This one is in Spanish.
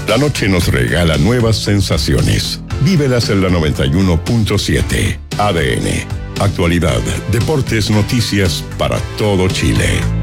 La noche nos regala nuevas sensaciones. Vívelas en la 91.7. ADN. Actualidad, deportes, noticias para todo Chile.